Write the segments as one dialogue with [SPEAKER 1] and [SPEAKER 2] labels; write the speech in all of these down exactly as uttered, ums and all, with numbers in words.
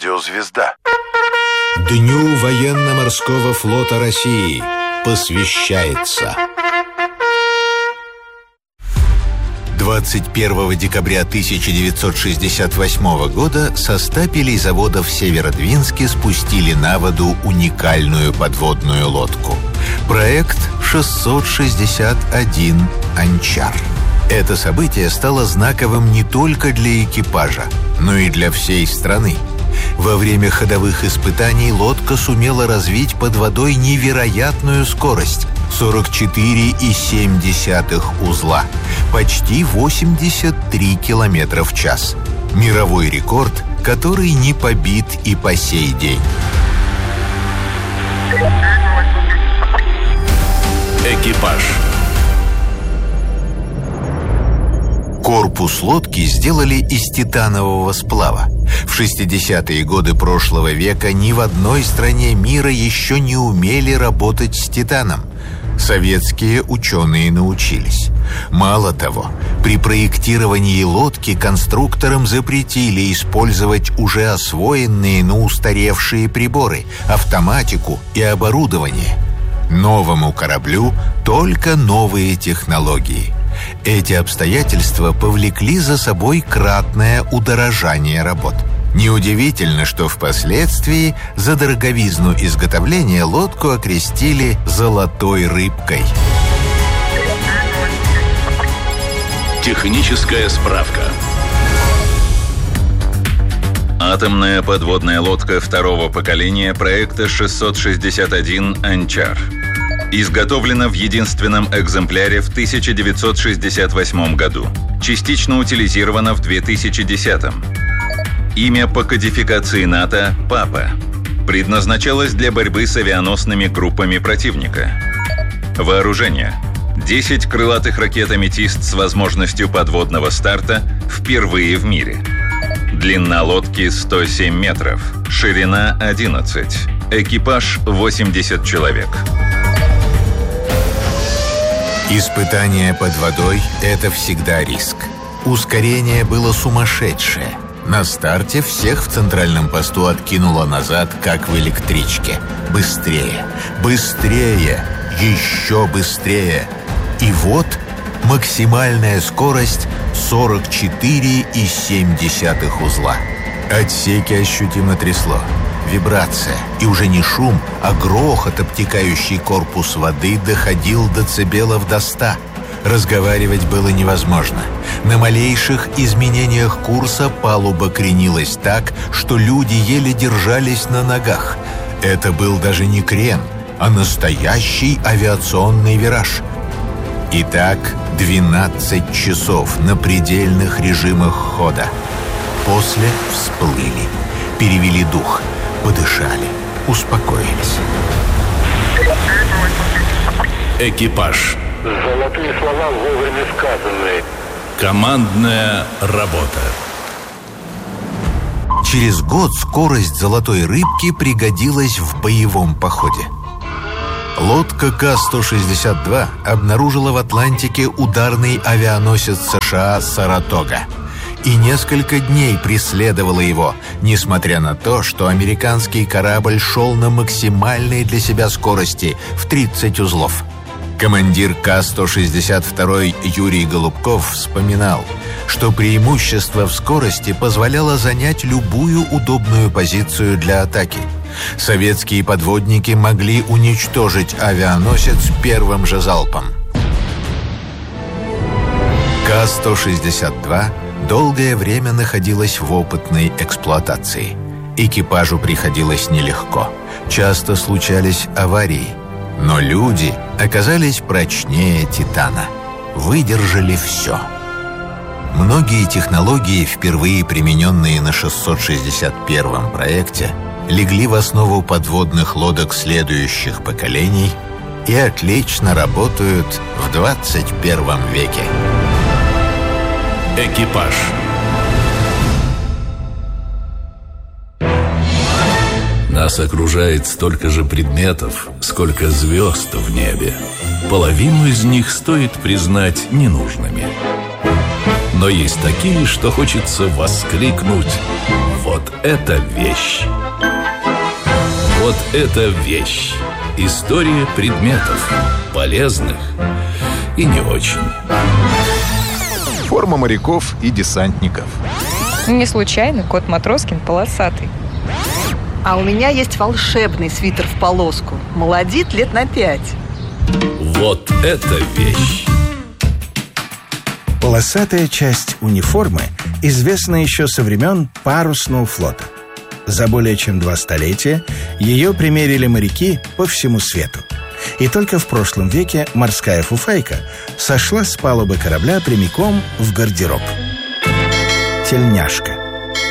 [SPEAKER 1] Радио «Звезда».
[SPEAKER 2] Дню военно-морского флота России посвящается. двадцать первого декабря тысяча девятьсот шестьдесят восьмого года со стапелей завода в Северодвинске спустили на воду уникальную подводную лодку. Проект шестьсот шестьдесят один «Анчар». Это событие стало знаковым не только для экипажа, но и для всей страны. Во время ходовых испытаний лодка сумела развить под водой невероятную скорость – сорок четыре целых семь десятых узла, почти восемьдесят три километра в час. Мировой рекорд, который не побит и по сей день.
[SPEAKER 3] Экипаж.
[SPEAKER 2] Корпус лодки сделали из титанового сплава. В шестидесятые годы прошлого века ни в одной стране мира еще не умели работать с титаном. Советские ученые научились. Мало того, при проектировании лодки конструкторам запретили использовать уже освоенные, но устаревшие приборы, автоматику и оборудование. Новому кораблю только новые технологии. Эти обстоятельства повлекли за собой кратное удорожание работ. Неудивительно, что впоследствии за дороговизну изготовления лодку окрестили «золотой рыбкой».
[SPEAKER 3] Техническая справка. Атомная подводная лодка второго поколения проекта шестьсот шестьдесят один «Анчар». Изготовлена в единственном экземпляре в тысяча девятьсот шестьдесят восьмом году. Частично утилизирована в две тысячи десятом. Имя по кодификации НАТО – «Папа». Предназначалась для борьбы с авианосными группами противника. Вооружение. десять крылатых ракет «Аметист» с возможностью подводного старта впервые в мире. Длина лодки сто семь метров, ширина одиннадцать. Экипаж восемьдесят человек.
[SPEAKER 2] Испытание под водой – это всегда риск. Ускорение было сумасшедшее. На старте всех в центральном посту откинуло назад, как в электричке. Быстрее, быстрее, еще быстрее. И вот максимальная скорость сорок четыре целых семь десятых узла. Отсеки ощутимо трясло. Вибрация. И уже не шум, а грохот, обтекающий корпус воды, доходил децибелов до ста. Разговаривать было невозможно. На малейших изменениях курса палуба кренилась так, что люди еле держались на ногах. Это был даже не крен, а настоящий авиационный вираж. Итак, двенадцать часов на предельных режимах хода. После всплыли, перевели дух, подышали, успокоились.
[SPEAKER 3] Экипаж.
[SPEAKER 4] Золотые слова вовремя сказанные.
[SPEAKER 3] Командная работа.
[SPEAKER 2] Через год скорость «Золотой рыбки» пригодилась в боевом походе. Лодка К сто шестьдесят два обнаружила в Атлантике ударный авианосец США «Саратога» и несколько дней преследовала его, несмотря на то, что американский корабль шел на максимальной для себя скорости в тридцать узлов. Командир К сто шестьдесят два Юрий Голубков вспоминал, что преимущество в скорости позволяло занять любую удобную позицию для атаки. Советские подводники могли уничтожить авианосец первым же залпом. К сто шестьдесят два долгое время находилась в опытной эксплуатации. Экипажу приходилось нелегко. Часто случались аварии. Но люди оказались прочнее титана. Выдержали все. Многие технологии, впервые примененные на шестьсот шестьдесят первом проекте, легли в основу подводных лодок следующих поколений и отлично работают в двадцать первом веке.
[SPEAKER 3] Экипаж. Нас окружает столько же предметов, сколько звезд в небе. Половину из них стоит признать ненужными.
[SPEAKER 1] Но есть такие, что хочется воскликнуть: вот это вещь! Вот это вещь! История предметов, полезных и не очень.
[SPEAKER 5] Форма моряков и десантников.
[SPEAKER 6] Не случайно кот Матроскин полосатый.
[SPEAKER 7] А у меня есть волшебный свитер в полоску. Молодит лет на пять.
[SPEAKER 1] Вот это вещь!
[SPEAKER 8] Полосатая часть униформы известна еще со времен парусного флота. За более чем два столетия ее примерили моряки по всему свету. И только в прошлом веке морская фуфайка сошла с палубы корабля прямиком в гардероб. Тельняшка.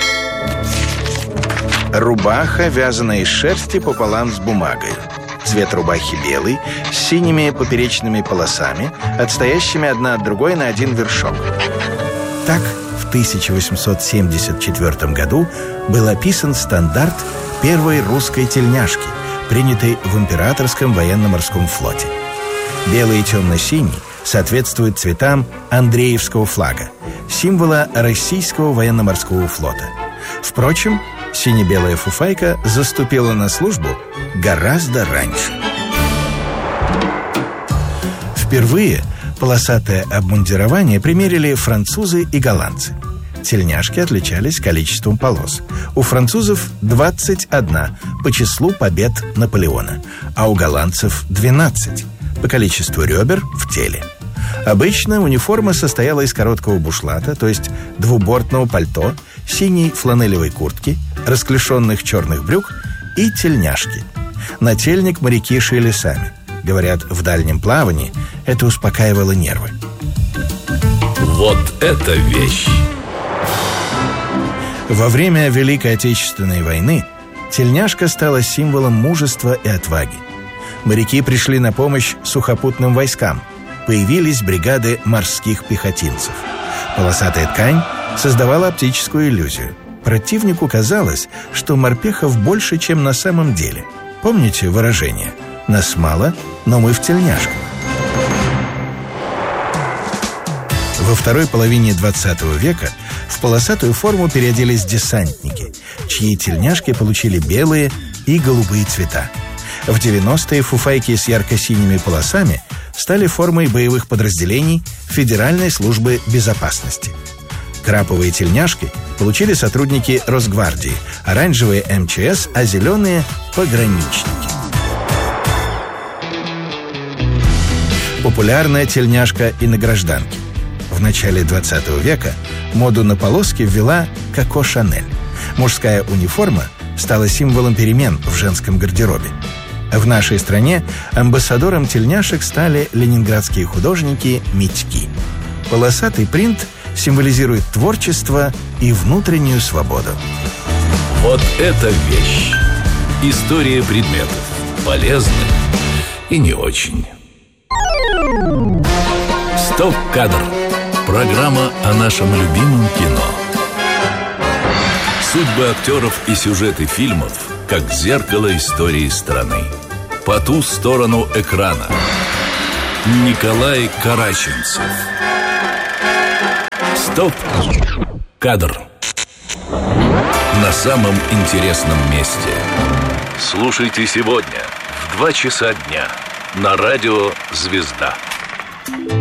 [SPEAKER 8] Рубаха, вязаная из шерсти пополам с бумагой. Цвет рубахи белый, с синими поперечными полосами, отстоящими одна от другой на один вершок. Так, в тысяча восемьсот семьдесят четвёртом году был описан стандарт первой русской тельняшки, принятой в Императорском военно-морском флоте. Белый и темно-синий соответствуют цветам Андреевского флага, символа Российского военно-морского флота. Впрочем, сине-белая фуфайка заступила на службу гораздо раньше. Впервые полосатое обмундирование примерили французы и голландцы. Тельняшки отличались количеством полос. У французов двадцать одна по числу побед Наполеона, а у голландцев двенадцать по количеству ребер в теле. Обычно униформа состояла из короткого бушлата, то есть двубортного пальто, синей фланелевой куртки, расклешенных черных брюк и тельняшки. Нательник моряки шили сами. Говорят, в дальнем плавании это успокаивало нервы.
[SPEAKER 1] Вот это вещь!
[SPEAKER 8] Во время Великой Отечественной войны тельняшка стала символом мужества и отваги. Моряки пришли на помощь сухопутным войскам. Появились бригады морских пехотинцев. Полосатая ткань создавала оптическую иллюзию. Противнику казалось, что морпехов больше, чем на самом деле. Помните выражение «нас мало, но мы в тельняшках»? Во второй половине двадцатого века в полосатую форму переоделись десантники, чьи тельняшки получили белые и голубые цвета. В девяностые фуфайки с ярко-синими полосами стали формой боевых подразделений Федеральной службы безопасности. Краповые тельняшки получили сотрудники Росгвардии, оранжевые эм че эс, а зеленые – пограничники. Популярная тельняшка и на гражданке. В начале двадцатого века моду на полоски ввела Коко Шанель. Мужская униформа стала символом перемен в женском гардеробе. В нашей стране амбассадором тельняшек стали ленинградские художники Митьки. Полосатый принт символизирует творчество и внутреннюю свободу.
[SPEAKER 1] Вот это вещь! История предметов, полезных и не очень. Стоп-кадр. Программа о нашем любимом кино. Судьбы актеров и сюжеты фильмов как зеркало истории страны. По ту сторону экрана. Николай Караченцев. Стоп-кадр. На самом интересном месте. Слушайте сегодня в два часа дня на радио «Звезда».